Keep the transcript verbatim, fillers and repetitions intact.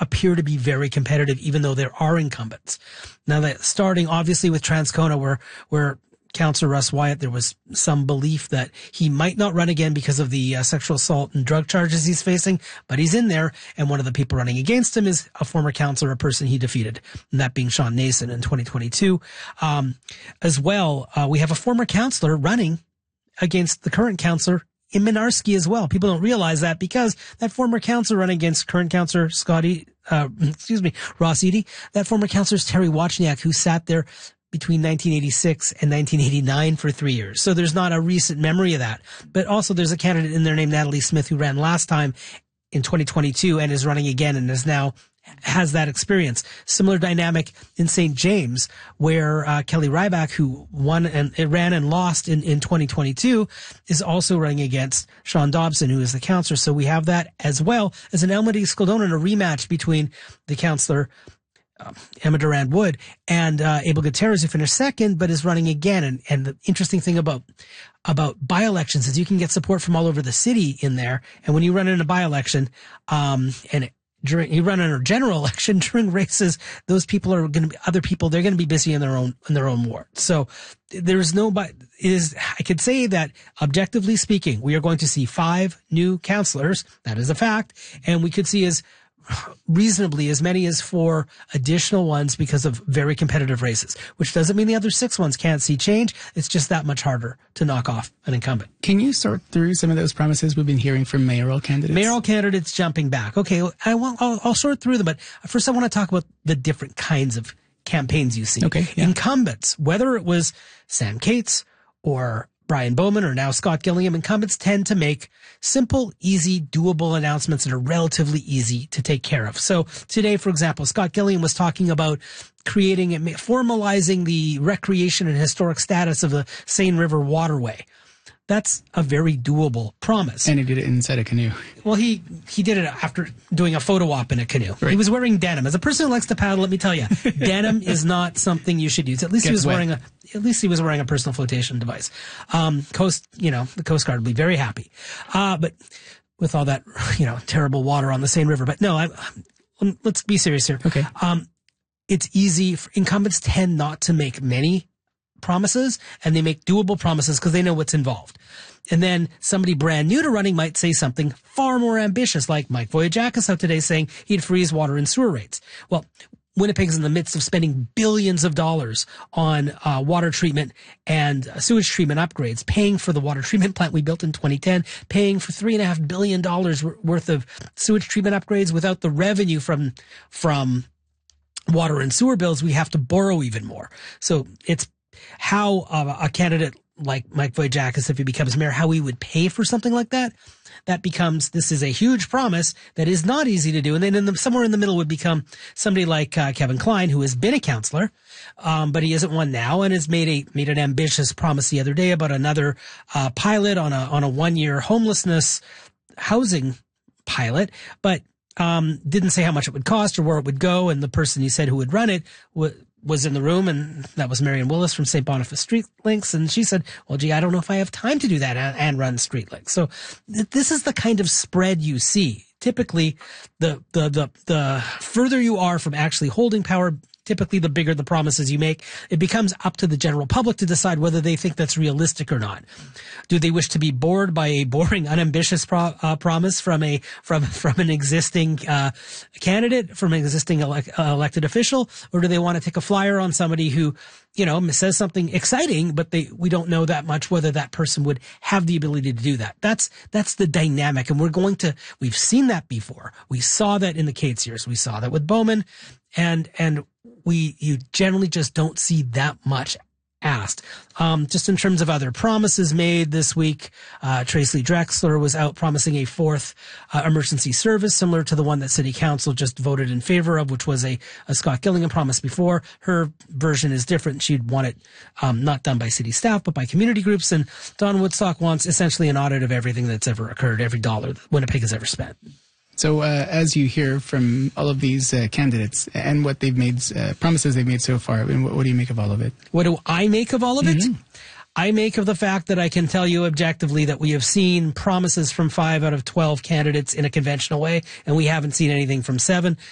appear to be very competitive, even though there are incumbents. Now that starting obviously with Transcona, where, where Councillor Russ Wyatt, there was some belief that he might not run again because of the uh, sexual assault and drug charges he's facing, but he's in there. And one of the people running against him is a former councillor, a person he defeated, and that being Sean Nason in twenty twenty-two. Um, as well, uh, we have a former councillor running against the current councillor in Minarski as well. People don't realize that because that former councillor running against current councillor Scotty, uh, excuse me, Ross Eady, that former councillor is Terry Wachniak, who sat there between nineteen eighty-six and nineteen eighty-nine for three years. So there's not a recent memory of that. But also there's a candidate in there named Natalie Smith who ran last time in twenty twenty-two and is running again and is now has that experience. Similar dynamic in Saint James, where uh, Kelly Ryback, who won and it ran and lost in, in twenty twenty-two, is also running against Sean Dobson, who is the councillor. So we have that as well as an Elmwood-Skildona, a rematch between the councillor Uh, Emma Durand Wood and uh, Abel Gutierrez, who finished second, but is running again. And, and the interesting thing about about by-elections is you can get support from all over the city in there. And when you run in a by-election, um, and it, during you run in a general election during races, those people are going to be other people. They're going to be busy in their own in their own ward. So there's no. But is I could say that objectively speaking, we are going to see five new councillors. That is a fact, and we could see as reasonably as many as four additional ones because of very competitive races, which doesn't mean the other six ones can't see change. It's just that much harder to knock off an incumbent. Can you sort through some of those promises we've been hearing from mayoral candidates? Mayoral candidates jumping back. Okay, I will, I'll, I'll sort through them, but first I want to talk about the different kinds of campaigns you see. Okay, yeah. Incumbents, whether it was Sam Cates or Brian Bowman or now Scott Gillingham, incumbents tend to make simple, easy, doable announcements that are relatively easy to take care of. So today, for example, Scott Gillingham was talking about creating and formalizing the recreation and historic status of the Seine River waterway. That's a very doable promise. And he did it inside a canoe. Well, he, he did it after doing a photo op in a canoe. Right. He was wearing denim. As a person who likes to paddle, let me tell you, denim is not something you should use. At least Gets he was wet. wearing a, at least he was wearing a personal flotation device. Um, Coast, you know, the Coast Guard would be very happy. Uh, but with all that, you know, terrible water on the Seine River. But no, I, let's be serious here. Okay. Um, it's easy for incumbents tend not to make many promises, and they make doable promises because they know what's involved. And then somebody brand new to running might say something far more ambitious, like Mike Voyagakis out today saying he'd freeze water and sewer rates. Well, Winnipeg's in the midst of spending billions of dollars on uh, water treatment and uh, sewage treatment upgrades, paying for the water treatment plant we built in twenty ten, paying for three and a half billion dollars worth of sewage treatment upgrades without the revenue from from water and sewer bills. We have to borrow even more. So it's how uh, a candidate like Mike Voyagakis, if he becomes mayor, how he would pay for something like that. That becomes, this is a huge promise that is not easy to do. And then in the, somewhere in the middle would become somebody like uh, Kevin Klein, who has been a councillor, um, but he isn't one now, and has made a made an ambitious promise the other day about another uh, pilot on a on a one year homelessness housing pilot, but um, didn't say how much it would cost or where it would go. And the person he said who would run it w- was in the room, and that was Marion Willis from Saint Boniface Street Links. And she said, well, gee, I don't know if I have time to do that and, and run Street Links. So th- this is the kind of spread you see. Typically, the, the, the, the further you are from actually holding power, typically the bigger the promises you make. It becomes up to the general public to decide whether they think that's realistic or not. Do they wish to be bored by a boring, unambitious pro- uh, promise from a from from an existing uh, candidate, from an existing elec- uh, elected official, or do they want to take a flyer on somebody who, you know, says something exciting, but they we don't know that much whether that person would have the ability to do that? That's that's the dynamic, and we're going to we've seen that before. We saw that in the Cates years. We saw that with Bowman, and and we you generally just don't see that much asked. Um, just in terms of other promises made this week, uh, Tracy Drexler was out promising a fourth uh, emergency service similar to the one that City Council just voted in favor of, which was a, a Scott Gillingham promise before. Her version is different. She'd want it um, not done by city staff, but by community groups. And Don Woodstock wants essentially an audit of everything that's ever occurred, every dollar that Winnipeg has ever spent. So uh, as you hear from all of these uh, candidates and what they've made, uh, promises they've made so far, I mean, what, what do you make of all of it? What do I make of all of it? Mm-hmm. I make of the fact that I can tell you objectively that we have seen promises from five out of twelve candidates in a conventional way, and we haven't seen anything from seven.